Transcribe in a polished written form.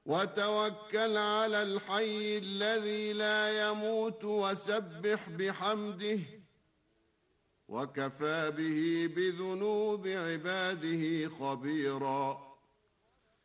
وتوكل على الحي الذي لا يموت وسبح بحمده، وكفى به بذنوب عباده خبيرا.